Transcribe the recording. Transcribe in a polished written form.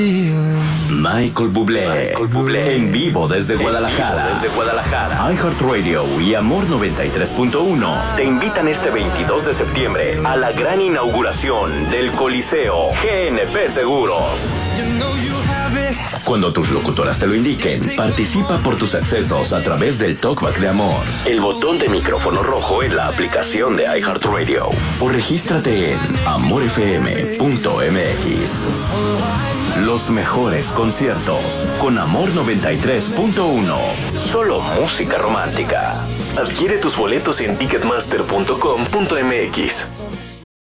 Michael Bublé, en vivo desde Guadalajara. iHeartRadio y Amor 93.1 te invitan este 22 de septiembre a la gran inauguración del Coliseo GNP Seguros. Cuando tus locutoras te lo indiquen, participa por tus accesos a través del Talkback de Amor, el botón de micrófono rojo en la aplicación de iHeartRadio, o regístrate en amorfm.mx. Los mejores conciertos con Amor 93.1. Solo música romántica. Adquiere tus boletos en ticketmaster.com.mx.